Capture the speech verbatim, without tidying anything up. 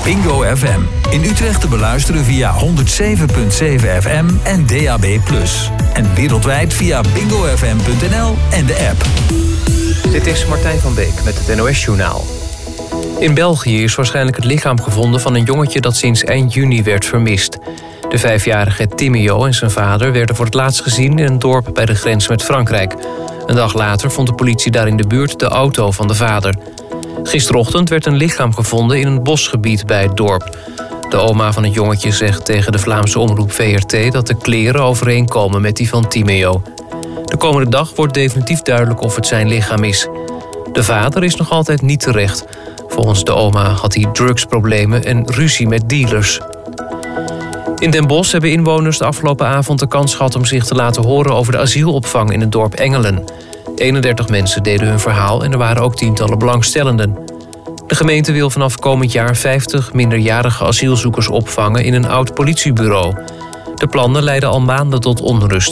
Bingo F M. In Utrecht te beluisteren via honderd zeven komma zeven F M en D A B plus. En wereldwijd via bingo f m punt n l en de app. Dit is Martijn van Beek met het N O S-journaal. In België is waarschijnlijk het lichaam gevonden van een jongetje dat sinds eind juni werd vermist. De vijfjarige Timeo en zijn vader werden voor het laatst gezien in een dorp bij de grens met Frankrijk. Een dag later vond de politie daar in de buurt de auto van de vader. Gisterochtend werd een lichaam gevonden in een bosgebied bij het dorp. De oma van het jongetje zegt tegen de Vlaamse omroep V R T dat de kleren overeenkomen met die van Timeo. De komende dag wordt definitief duidelijk of het zijn lichaam is. De vader is nog altijd niet terecht. Volgens de oma had hij drugsproblemen en ruzie met dealers. In Den Bosch hebben inwoners de afgelopen avond de kans gehad om zich te laten horen over de asielopvang in het dorp Engelen. eenendertig mensen deden hun verhaal en er waren ook tientallen belangstellenden. De gemeente wil vanaf komend jaar vijftig minderjarige asielzoekers opvangen in een oud politiebureau. De plannen leiden al maanden tot onrust.